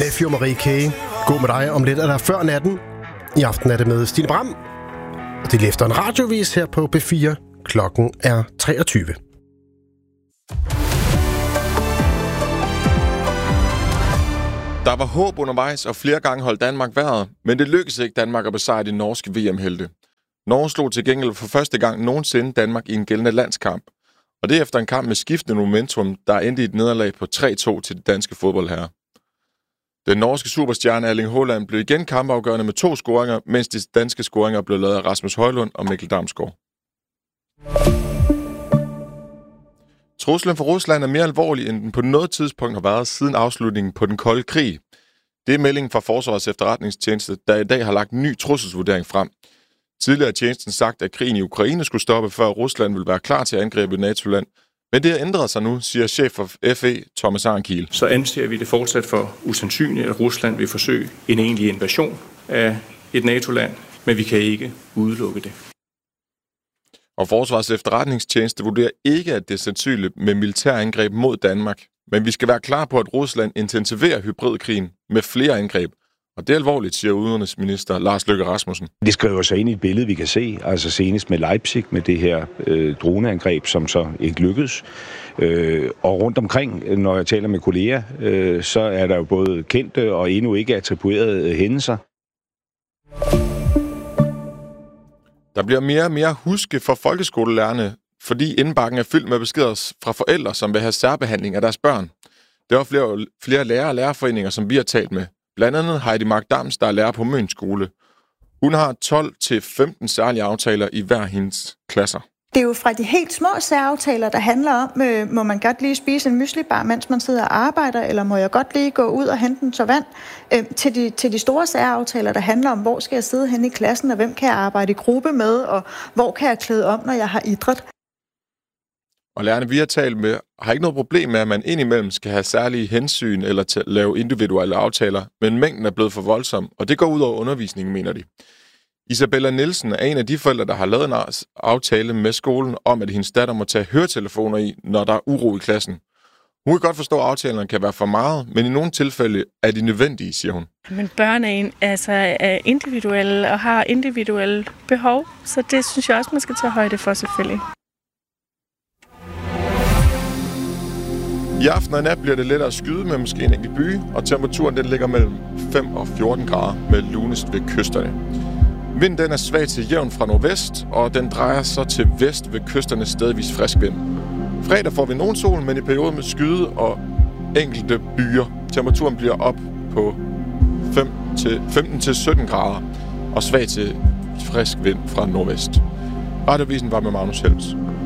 Nephew og Marie K. God med dig. Om lidt er der før natten. I aften er det med Stine Bram. Og det er efter en radiovis her på B4. Klokken er 23. Der var håb undervejs, og flere gange holdt Danmark vejret, men det lykkedes ikke Danmark at besejre de norske VM-helte. Norge slog til gengæld for første gang nogensinde Danmark i en gældende landskamp. Og det er efter en kamp med skiftende momentum, der endte i et nederlag på 3-2 til de danske fodboldherrer. Den norske superstjerne Erling Haaland blev igen kampafgørende med 2 scoringer, mens de danske scoringer blev lavet af Rasmus Højlund og Mikkel Damsgaard. Truslen for Rusland er mere alvorlig, end den på noget tidspunkt har været siden afslutningen på den kolde krig. Det er meldingen fra Forsvarets efterretningstjeneste, der i dag har lagt en ny trusselsvurdering frem. Tidligere har tjenesten sagt, at krigen i Ukraine skulle stoppe, før Rusland ville være klar til at angribe et NATO-land. Men det har ændret sig nu, siger chef for FE, Thomas Arnkiel. Så anser vi det fortsat for usandsynligt, at Rusland vil forsøge en egentlig invasion af et NATO-land, men vi kan ikke udelukke det. Og Forsvarets efterretningstjeneste vurderer ikke, at det er sandsynligt med militærangreb mod Danmark. Men vi skal være klar på, at Rusland intensiverer hybridkrigen med flere angreb. Og det er alvorligt, siger udenrigsminister Lars Løkke Rasmussen. Det skriver sig ind i et billede, vi kan se, altså senest med Leipzig, med det her droneangreb, som så ikke lykkedes. Og rundt omkring, når jeg taler med kolleger, så er der jo både kendte og endnu ikke attribuerede hændelser. Der bliver mere og mere huske for folkeskolelærerne, fordi indbakken er fyldt med beskeder fra forældre, som vil have særbehandling af deres børn. Der er flere lærere og lærerforeninger, som vi har talt med. Blandt andet Heidi Mark-Dams, der er lærer på Møns skole. Hun har 12-15 særlige aftaler i hver hendes klasser. Det er jo fra de helt små særaftaler, der handler om, må man godt lige spise en myslibar, mens man sidder og arbejder, eller må jeg godt lige gå ud og hente en tår vand, til de store særaftaler, der handler om, hvor skal jeg sidde hen i klassen, og hvem kan jeg arbejde i gruppe med, og hvor kan jeg klæde om, når jeg har idræt. Og lærerne, vi har talt med, har ikke noget problem med, at man indimellem skal have særlige hensyn eller lave individuelle aftaler, men mængden er blevet for voldsom, og det går ud over undervisningen, mener de. Isabella Nielsen er en af de forældre, der har lavet en aftale med skolen om, at hendes datter må tage høretelefoner i, når der er uro i klassen. Hun kan godt forstå, at aftalerne kan være for meget, men i nogle tilfælde er de nødvendige, siger hun. Men børn er individuelle og har individuelle behov, så det synes jeg også, man skal tage højde for selvfølgelig. I aften og nat bliver det lettere at skyde med måske en enkelt by, og temperaturen den ligger mellem 5 og 14 grader med lunest ved kysterne. Vinden den er svag til jævn fra nordvest, og den drejer så til vest ved kysterne stedvis frisk vind. Fredag får vi nogen sol, men i perioder med skyde og enkelte byer. Temperaturen bliver op på 15-17 grader og svag til frisk vind fra nordvest. Radiovisen var med Magnus Helms.